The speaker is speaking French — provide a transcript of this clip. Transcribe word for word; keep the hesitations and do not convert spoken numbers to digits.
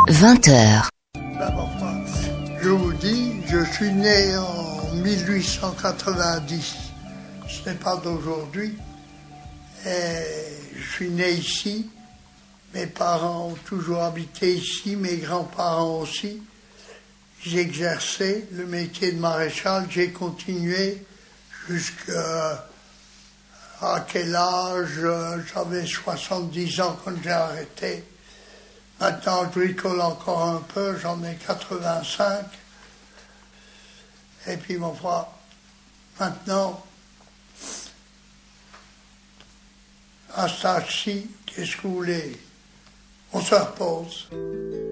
vingt heures. D'abord, moi, je vous dis, je suis né en mille huit cent quatre-vingt-dix. Ce n'est pas d'aujourd'hui. Et je suis né ici. Mes parents ont toujours habité ici, mes grands-parents aussi. J'ai exercé le métier de maréchal. J'ai continué jusqu'à à quel âge? J'avais soixante-dix ans quand j'ai arrêté. Maintenant, je bricole encore un peu, j'en ai quatre-vingt-cinq. Et puis, mon frère, maintenant, à cet âge-ci, qu'est-ce que vous voulez? On se repose.